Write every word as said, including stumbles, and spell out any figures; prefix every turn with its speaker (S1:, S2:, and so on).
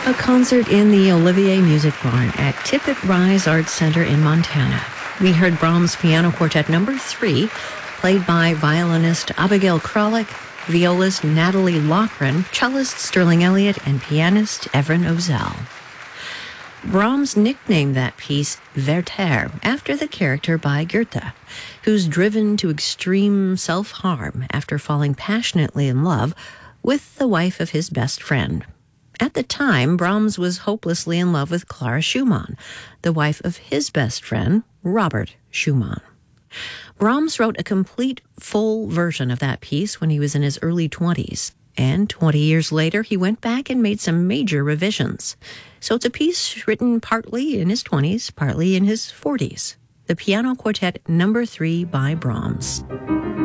S1: A concert in the Olivier Music Barn at Tippett Rise Arts Center in Montana. We heard Brahms Piano Quartet Number three, played by violinist Abigail Kralik, violist Natalie Loughran, cellist Sterling Elliott, and pianist Evren Ozel. Brahms nicknamed that piece Werther, after the character by Goethe, who's driven to extreme self-harm after falling passionately in love with the wife of his best friend. At the time, Brahms was hopelessly in love with Clara Schumann, the wife of his best friend, Robert Schumann. Brahms wrote a complete, full version of that piece when he was in his early twenties, and twenty years later, he went back and made some major revisions. So it's a piece written partly in his twenties, partly in his forties. The Piano Quartet Number three by Brahms.